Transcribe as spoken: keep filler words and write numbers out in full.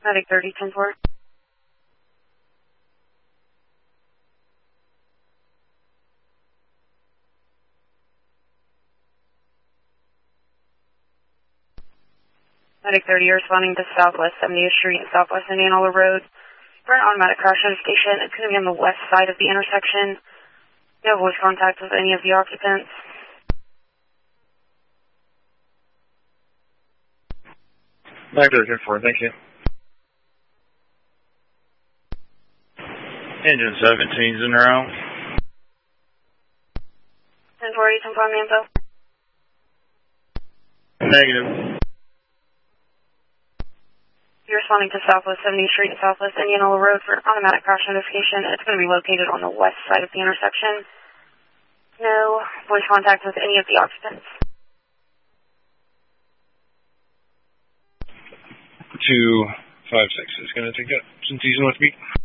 Medic thirty, ten four. Medic thirty, responding to Southwest seventieth Street and Southwest Indianola Road. For an automatic crash notification, it's going to be on the west side of the intersection. No voice contact with any of the occupants. Medic thirty, ten four, thank you. Engine seventeen's in route. ten four, you confirm the info? Negative. You're responding to Southwest seventieth Street and Southwest Indianola Road for an automatic crash notification. It's going to be located on the west side of the intersection. No voice contact with any of the occupants. two five six is going to take that since he's with me.